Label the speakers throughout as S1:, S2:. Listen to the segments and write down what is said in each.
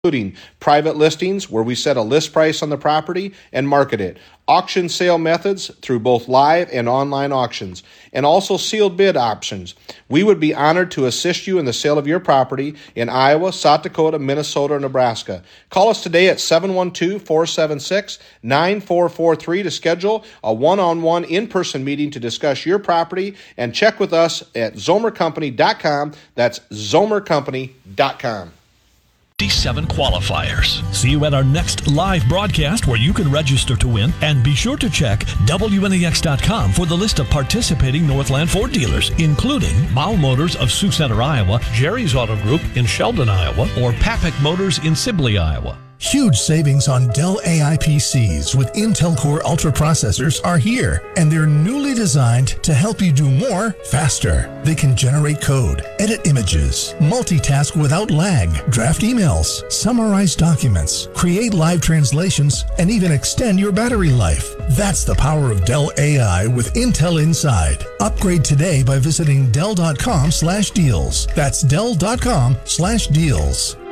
S1: including private listings where we set a list price on the property and market it, auction sale methods through both live and online auctions, and also sealed bid options. We would be honored to assist you in the sale of your property in Iowa, South Dakota, Minnesota, or Nebraska. Call us today at 712-476-9443 to schedule a one-on-one in-person meeting to discuss your property, and check with us at zomercompany.com. That's zomercompany.com.
S2: 7 qualifiers. See you at our next live broadcast where you can register to win, and be sure to check WNAX.com for the list of participating Northland Ford dealers, including Mao Motors of Sioux Center, Iowa, Jerry's Auto Group in Sheldon, Iowa, or Papik Motors in Sibley, Iowa.
S3: Huge savings on Dell AI PCs with Intel Core Ultra processors are here, and they're newly designed to help you do more faster. They can generate code, edit images, multitask without lag, draft emails, summarize documents, create live translations, and even extend your battery life. That's the power of Dell AI with Intel inside. Upgrade today by visiting Dell.com/deals. That's Dell.com/deals.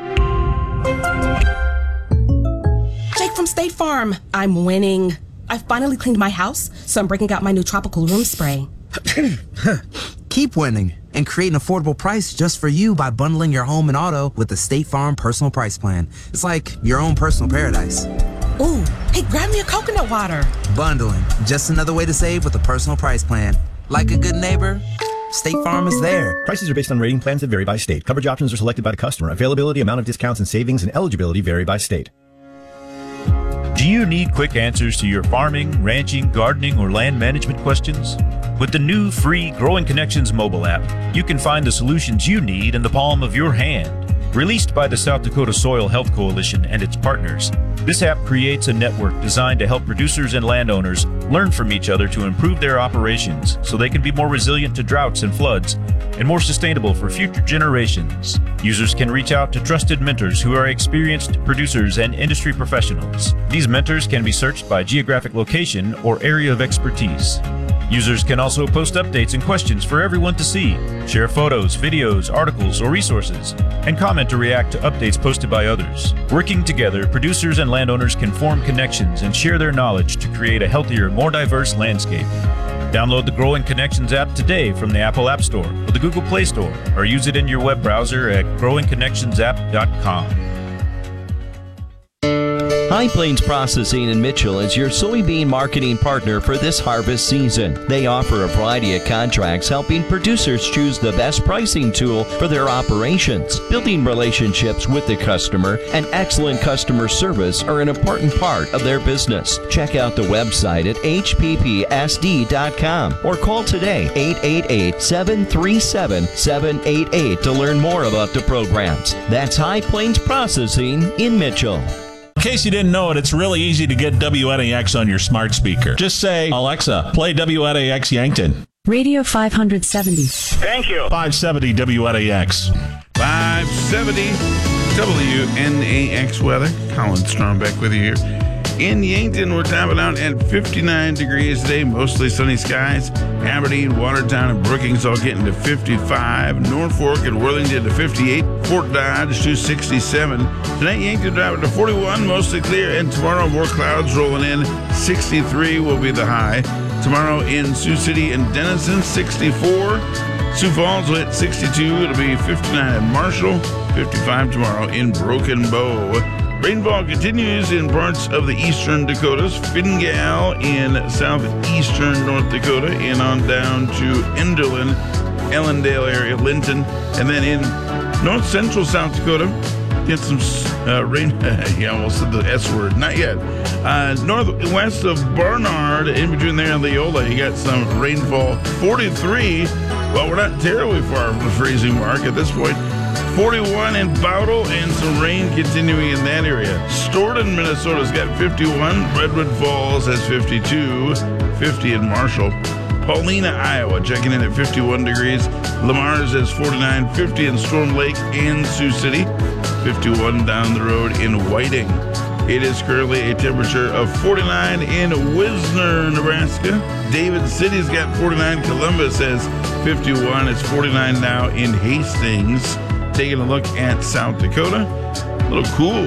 S4: Jake from State Farm. I'm winning. I finally cleaned my house, so I'm breaking out my new tropical room spray.
S5: Keep winning and create an affordable price just for you by bundling your home and auto with the State Farm Personal Price Plan. It's like your own personal paradise.
S4: Ooh, hey, grab me a coconut water.
S5: Bundling, just another way to save with a personal price plan. Like a good neighbor, State Farm is there.
S6: Prices are based on rating plans that vary by state. Coverage options are selected by the customer. Availability, amount of discounts and savings, and eligibility vary by state.
S7: Do you need quick answers to your farming, ranching, gardening, or land management questions? With the new free Growing Connections mobile app, you can find the solutions you need in the palm of your hand. Released by the South Dakota Soil Health Coalition and its partners, this app creates a network designed to help producers and landowners learn from each other to improve their operations so they can be more resilient to droughts and floods and more sustainable for future generations. Users can reach out to trusted mentors who are experienced producers and industry professionals. These mentors can be searched by geographic location or area of expertise. Users can also post updates and questions for everyone to see, share photos, videos, articles, or resources, and comment to react to updates posted by others. Working together, producers and landowners can form connections and share their knowledge to create a healthier, more diverse landscape. Download the Growing Connections app today from the Apple App Store or the Google Play Store, or use it in your web browser at growingconnectionsapp.com.
S8: High Plains Processing in Mitchell is your soybean marketing partner for this harvest season. They offer a variety of contracts helping producers choose the best pricing tool for their operations. Building relationships with the customer and excellent customer service are an important part of their business. Check out the website at hppsd.com or call today 888-737-788 to learn more about the programs. That's High Plains Processing in Mitchell.
S9: In case you didn't know it, it's really easy to get WNAX on your smart speaker. Just say, Alexa, play WNAX Yankton.
S10: Radio 570.
S9: Thank you. 570 WNAX.
S11: 570 WNAX weather. Colin Strombeck with you here. In Yankton, we're topping out at 59 degrees today, mostly sunny skies. Aberdeen, Watertown, and Brookings all getting to 55. Norfolk and Worthington to 58. Fort Dodge to 67. Tonight, Yankton driving to 41, mostly clear. And tomorrow, more clouds rolling in. 63 will be the high. Tomorrow in Sioux City and Denison, 64. Sioux Falls will hit 62. It'll be 59 in Marshall. 55 tomorrow in Broken Bow. Rainfall continues in parts of the eastern Dakotas, Fingal in southeastern North Dakota, and on down to Enderlin, Ellendale area, Linton, and then in north central South Dakota, get some rain. Yeah, almost said the S word. Not yet. Northwest of Barnard, in between there and Leola, you got some rainfall. 43. Well, we're not terribly far from the freezing mark at this point. 41 in Bowdle, and some rain continuing in that area. Stoughton, Minnesota's got 51. Redwood Falls has 52. 50 in Marshall. Paulina, Iowa, checking in at 51 degrees. Lamar's has 49. 50 in Storm Lake and Sioux City. 51 down the road in Whiting. It is currently a temperature of 49 in Wisner, Nebraska. David City's got 49. Columbus has 51. It's 49 now in Hastings. taking a look at South Dakota. A little cool